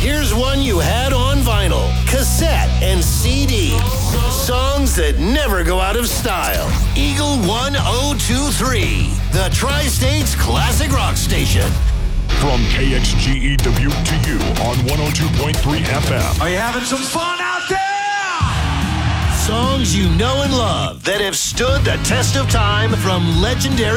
Here's one you had on vinyl, cassette, and CD. Songs that never go out of style. Eagle 1023, the Tri-States Classic Rock Station. From KXGE Dubuque to you on 102.3 FM. Are you having some fun out there? Songs you know and love that have stood the test of time, from legendary